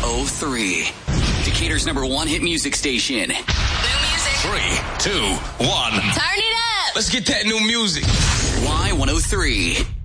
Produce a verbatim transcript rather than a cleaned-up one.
oh three. Decatur's number one hit music station. New music. Three, two, one. Turn it up. Let's get that new music. Y one oh three.